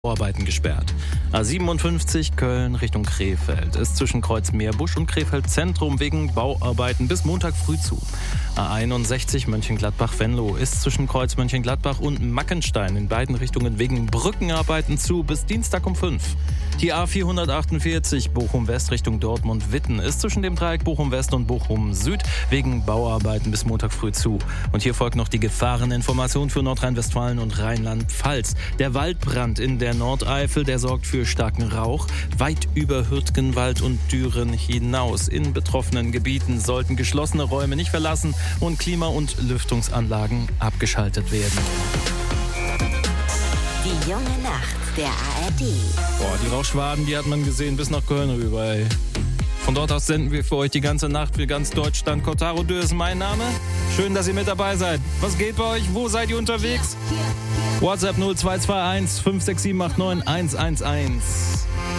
Bauarbeiten gesperrt. A57 Köln Richtung Krefeld ist zwischen Kreuz Meerbusch und Krefeld Zentrum wegen Bauarbeiten bis Montag früh zu. A61 Mönchengladbach-Venlo ist zwischen Kreuz Mönchengladbach und Mackenstein in beiden Richtungen wegen Brückenarbeiten zu bis Dienstag um 5. Die A448 Bochum-West Richtung Dortmund-Witten ist zwischen dem Dreieck Bochum-West und Bochum-Süd wegen Bauarbeiten bis Montag früh zu. Und hier folgt noch die Gefahreninformation für Nordrhein-Westfalen und Rheinland-Pfalz. Der Waldbrand in der Nordeifel, der sorgt für starken Rauch. Weit über Hürtgenwald und Düren hinaus. In betroffenen Gebieten sollten geschlossene Räume nicht verlassen und Klima- und Lüftungsanlagen abgeschaltet werden. Die junge Nacht der ARD. Die Rauchschwaden, die hat man gesehen bis nach Köln rüber. Ey. Von dort aus senden wir für euch die ganze Nacht für ganz Deutschland. Kotaro Dö ist mein Name. Schön, dass ihr mit dabei seid. Was geht bei euch? Wo seid ihr unterwegs? WhatsApp 0221 56789 111.